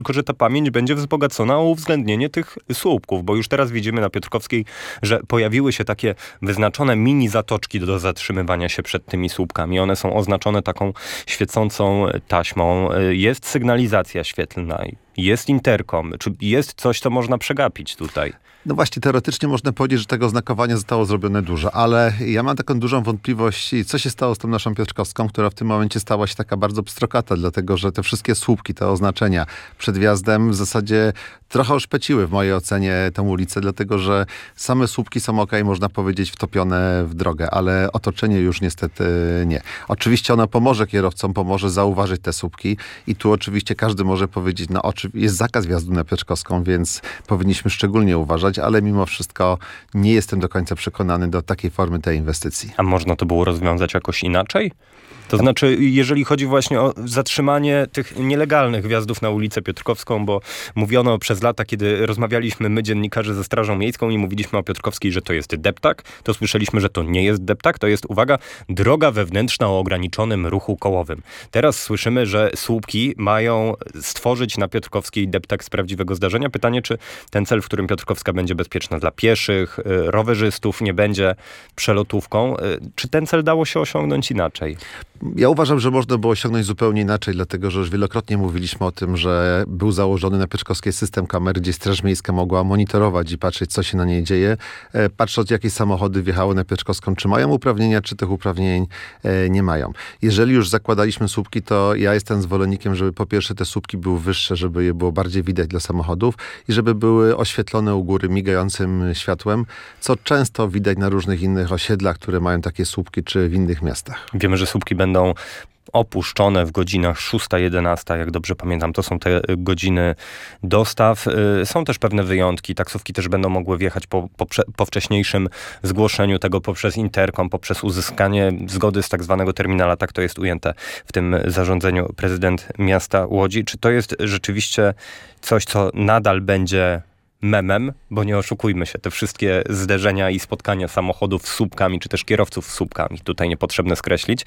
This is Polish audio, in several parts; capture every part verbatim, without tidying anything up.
tylko że ta pamięć będzie wzbogacona o uwzględnienie tych słupków, bo już teraz widzimy na Piotrkowskiej, że pojawiły się takie wyznaczone mini zatoczki do zatrzymywania się przed tymi słupkami. One są oznaczone taką świecącą taśmą. Jest sygnalizacja świetlna, jest interkom. Czy jest coś, co można przegapić tutaj? No właśnie, teoretycznie można powiedzieć, że tego znakowania zostało zrobione dużo, ale ja mam taką dużą wątpliwość, co się stało z tą naszą Piotrkowską, która w tym momencie stała się taka bardzo pstrokata, dlatego że te wszystkie słupki, te oznaczenia przed wjazdem w zasadzie trochę oszpeciły w mojej ocenie tę ulicę, dlatego że same słupki są okej, można powiedzieć, wtopione w drogę, ale otoczenie już niestety nie. Oczywiście ono pomoże kierowcom, pomoże zauważyć te słupki i tu oczywiście każdy może powiedzieć, no jest zakaz wjazdu na Piotrkowską, więc powinniśmy szczególnie uważać, ale mimo wszystko nie jestem do końca przekonany do takiej formy tej inwestycji. A można to było rozwiązać jakoś inaczej? To znaczy, jeżeli chodzi właśnie o zatrzymanie tych nielegalnych wjazdów na ulicę Piotrkowską, bo mówiono przez lata, kiedy rozmawialiśmy my, dziennikarze, ze Strażą Miejską i mówiliśmy o Piotrkowskiej, że to jest deptak, to słyszeliśmy, że to nie jest deptak, to jest, uwaga, droga wewnętrzna o ograniczonym ruchu kołowym. Teraz słyszymy, że słupki mają stworzyć na Piotrkowskiej deptak z prawdziwego zdarzenia. Pytanie, czy ten cel, w którym Piotrkowska będzie bezpieczna dla pieszych, rowerzystów, nie będzie przelotówką, czy ten cel dało się osiągnąć inaczej? Ja uważam, że można było osiągnąć zupełnie inaczej, dlatego że już wielokrotnie mówiliśmy o tym, że był założony na Piotrkowskiej system kamer, gdzie Straż Miejska mogła monitorować i patrzeć, co się na niej dzieje, patrząc, jakie samochody wjechały na Piotrkowską, czy mają uprawnienia, czy tych uprawnień nie mają. Jeżeli już zakładaliśmy słupki, to ja jestem zwolennikiem, żeby po pierwsze te słupki były wyższe, żeby je było bardziej widać dla samochodów i żeby były oświetlone u góry migającym światłem, co często widać na różnych innych osiedlach, które mają takie słupki, czy w innych miastach. Wiemy, że słupki będą opuszczone w godzinach szósta jedenasta, jak dobrze pamiętam, to są te godziny dostaw. Są też pewne wyjątki. Taksówki też będą mogły wjechać po, po, po wcześniejszym zgłoszeniu tego poprzez interkom, poprzez uzyskanie zgody z tak zwanego terminala. Tak to jest ujęte w tym zarządzeniu prezydent miasta Łodzi. Czy to jest rzeczywiście coś, co nadal będzie memem, bo nie oszukujmy się, te wszystkie zderzenia i spotkania samochodów z słupkami, czy też kierowców z słupkami, tutaj niepotrzebne skreślić.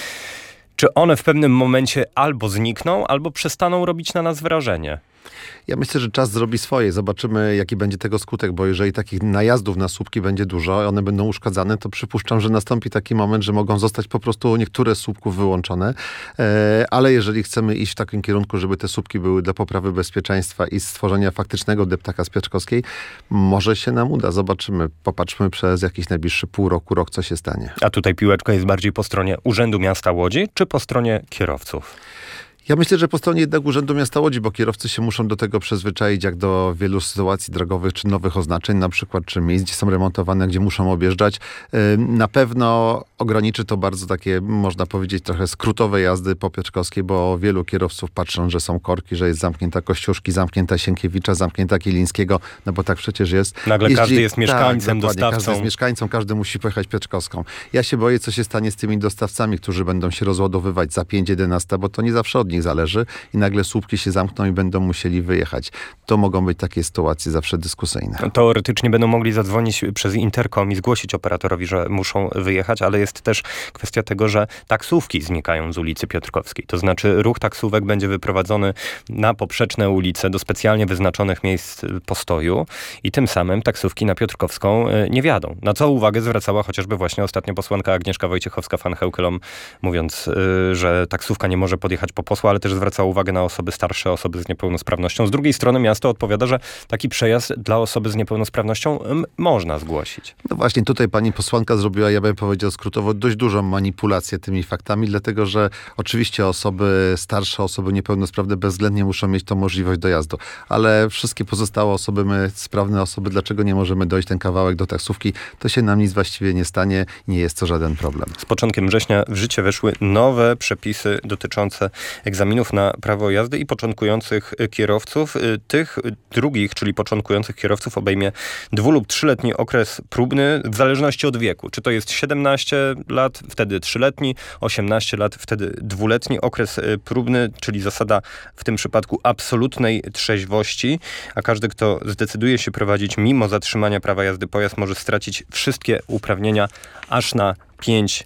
Czy one w pewnym momencie albo znikną, albo przestaną robić na nas wrażenie? Ja myślę, że czas zrobi swoje. Zobaczymy, jaki będzie tego skutek, bo jeżeli takich najazdów na słupki będzie dużo, one będą uszkadzane, to przypuszczam, że nastąpi taki moment, że mogą zostać po prostu niektóre z słupków wyłączone. E, ale jeżeli chcemy iść w takim kierunku, żeby te słupki były dla poprawy bezpieczeństwa i stworzenia faktycznego deptaka z Piotrkowskiej, może się nam uda. Zobaczymy. Popatrzmy przez jakiś najbliższy pół roku, rok, co się stanie. A tutaj piłeczka jest bardziej po stronie Urzędu Miasta Łodzi, czy po stronie kierowców? Ja myślę, że po stronie jednak Urzędu Miasta Łodzi, bo kierowcy się muszą do tego przyzwyczaić, jak do wielu sytuacji drogowych, czy nowych oznaczeń, na przykład, czy miejsc, gdzie są remontowane, gdzie muszą objeżdżać. Na pewno ograniczy to bardzo takie, można powiedzieć, trochę skrótowe jazdy po Piotrkowskiej, bo wielu kierowców patrzą, że są korki, że jest zamknięta Kościuszki, zamknięta Sienkiewicza, zamknięta Kilińskiego, no bo tak przecież jest. Nagle Jeździ, każdy jest mieszkańcem, tak, dostawcą. Każdy jest mieszkańcą, każdy musi pojechać Piotrkowską. Ja się boję, co się stanie z tymi dostawcami, którzy będą się rozładowywać za pięć jedenaście, bo to nie zawsze od nich zależy i nagle słupki się zamkną i będą musieli wyjechać. To mogą być takie sytuacje zawsze dyskusyjne. Teoretycznie będą mogli zadzwonić przez interkom i zgłosić operatorowi, że muszą wyjechać, ale jest też kwestia tego, że taksówki znikają z ulicy Piotrkowskiej. To znaczy ruch taksówek będzie wyprowadzony na poprzeczne ulice do specjalnie wyznaczonych miejsc postoju i tym samym taksówki na Piotrkowską nie wjadą. Na co uwagę zwracała chociażby właśnie ostatnio posłanka Agnieszka Wojciechowska-van Heukelom, mówiąc, że taksówka nie może podjechać po posła, ale też zwracała uwagę na osoby starsze, osoby z niepełnosprawnością. Z drugiej strony miasto odpowiada, że taki przejazd dla osoby z niepełnosprawnością m- można zgłosić. No właśnie, tutaj pani posłanka zrobiła, ja bym powiedział skrótowo, dość dużą manipulację tymi faktami, dlatego że oczywiście osoby starsze, osoby niepełnosprawne bezwzględnie muszą mieć tą możliwość dojazdu, ale wszystkie pozostałe osoby, my sprawne osoby, dlaczego nie możemy dojść ten kawałek do taksówki, to się nam nic właściwie nie stanie, nie jest to żaden problem. Z początkiem września w życie weszły nowe przepisy dotyczące egzaminów na prawo jazdy i początkujących kierowców. Tych drugich, czyli początkujących kierowców obejmie dwu- lub trzyletni okres próbny w zależności od wieku. Czy to jest siedemnaście lat, wtedy trzyletni, osiemnaście lat, wtedy dwuletni okres próbny, czyli zasada w tym przypadku absolutnej trzeźwości, a każdy, kto zdecyduje się prowadzić mimo zatrzymania prawa jazdy pojazd, może stracić wszystkie uprawnienia aż na pięć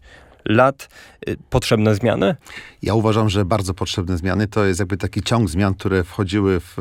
lat. Potrzebne zmiany? Ja uważam, że bardzo potrzebne zmiany. To jest jakby taki ciąg zmian, które wchodziły w